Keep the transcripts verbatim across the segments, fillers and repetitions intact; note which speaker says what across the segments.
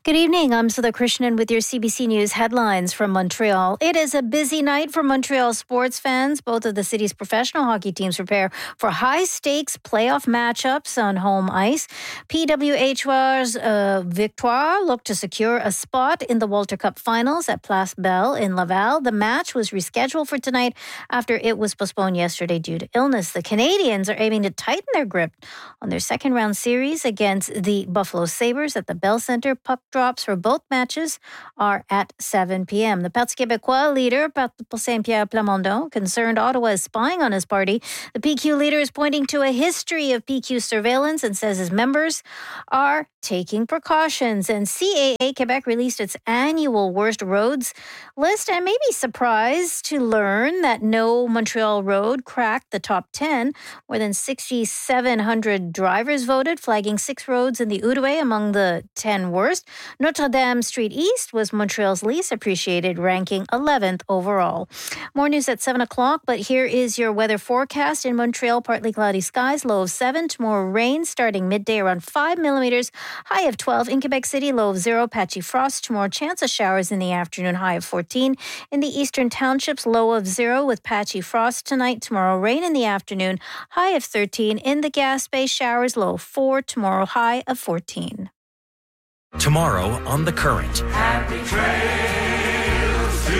Speaker 1: Good evening. I'm Sudha Krishnan with your C B C News headlines from Montreal. It is a busy night for Montreal sports fans. Both of the city's professional hockey teams prepare for high-stakes playoff matchups on home ice. P W H R's uh, Victoire looked to secure a spot in the Walter Cup finals at Place Belle in Laval. The match was rescheduled for tonight after it was postponed yesterday due to illness. The Canadians are aiming to tighten their grip on their second-round series against the Buffalo Sabres at the Bell Centre. Puck drops for both matches are at seven p.m. The Parti Québécois leader, Patrick Saint-Pierre Plamondon, concerned Ottawa is spying on his party. The P Q leader is pointing to a history of P Q surveillance and says his members are taking precautions. And C A A Quebec released its annual worst roads list and may be surprised to learn that no Montreal road cracked the top ten. More than six thousand seven hundred drivers voted, flagging six roads in the Outaouais among the ten worst. Notre-Dame Street East was Montreal's least appreciated, ranking eleventh overall. More news at seven o'clock, but here is your weather forecast. In Montreal, partly cloudy skies, low of seven. Tomorrow, rain starting midday around five millimeters, high of twelve. In Quebec City, low of zero, patchy frost. Tomorrow, chance of showers in the afternoon, high of fourteen. In the eastern townships, low of zero with patchy frost tonight. Tomorrow, rain in the afternoon, high of thirteen. In the Gaspé, showers, low of four. Tomorrow, high of fourteen.
Speaker 2: Tomorrow on The Current.
Speaker 3: Happy trails to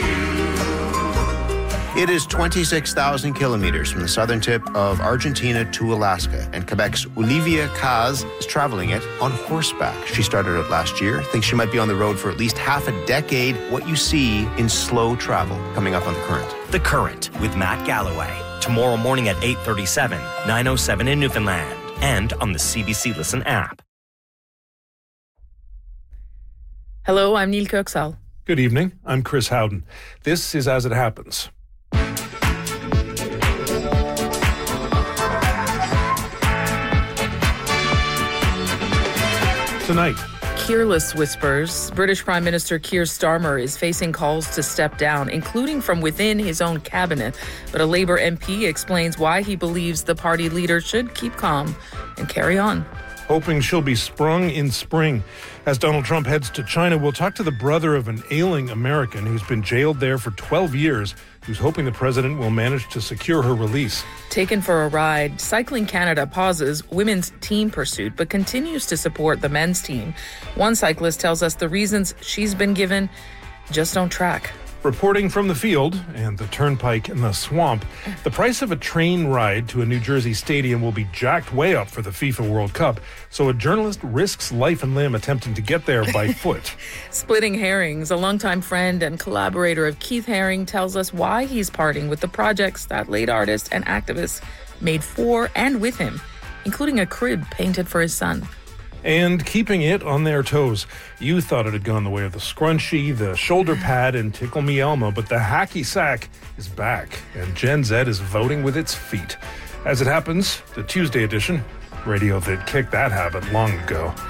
Speaker 3: you.
Speaker 4: It is twenty-six thousand kilometers from the southern tip of Argentina to Alaska, and Quebec's Olivia Caz is traveling it on horseback. She started it last year, thinks she might be on the road for at least half a decade. What you see in slow travel, coming up on The Current.
Speaker 2: The Current with Matt Galloway. Tomorrow morning at eight thirty-seven, nine oh seven in Newfoundland, and on the C B C Listen app.
Speaker 5: Hello, I'm Neil Kirksall.
Speaker 6: Good evening. I'm Chris Howden. This is As It Happens. Tonight,
Speaker 5: Keirless whispers. British Prime Minister Keir Starmer is facing calls to step down, including from within his own cabinet. But a Labour M P explains why he believes the party leader should keep calm and carry on.
Speaker 6: Hoping she'll be sprung in spring. As Donald Trump heads to China, we'll talk to the brother of an ailing American who's been jailed there for twelve years, who's hoping the president will manage to secure her release.
Speaker 5: Taken for a ride, Cycling Canada pauses women's team pursuit but continues to support the men's team. One cyclist tells us the reasons she's been given just don't track.
Speaker 6: Reporting from the field and the turnpike in the swamp, the price of a train ride to a New Jersey stadium will be jacked way up for the FIFA World Cup, so a journalist risks life and limb attempting to get there by foot.
Speaker 5: Splitting Herrings, a longtime friend and collaborator of Keith Haring, tells us why he's parting with the projects that late artist and activist made for and with him, including a crib painted for his son.
Speaker 6: And keeping it on their toes. You thought it had gone the way of the scrunchie, the shoulder pad, and Tickle Me Elmo, but the hacky sack is back, and Gen Z is voting with its feet. As it happens, the Tuesday edition, radio that kicked that habit long ago.